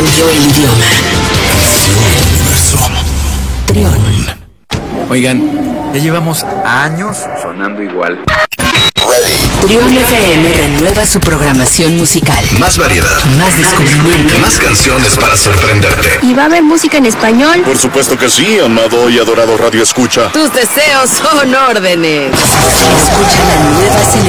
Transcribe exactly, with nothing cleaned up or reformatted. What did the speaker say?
cambió el idioma. Universo. Trión. Oigan, ya llevamos años sonando igual. Trión F M renueva su programación musical. Más variedad. Más descubrimiento. Más canciones para sorprenderte. ¿Y va a haber música en español? Por supuesto que sí, amado y adorado Radio Escucha. Tus deseos son órdenes. Escucha la nueva selección